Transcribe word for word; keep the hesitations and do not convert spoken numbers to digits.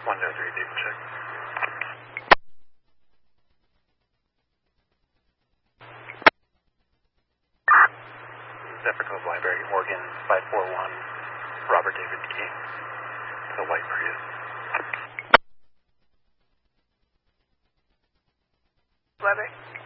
one oh three, data check. Zephyr Cove Library, Oregon, five four one, Robert David King, the white Prius. Library.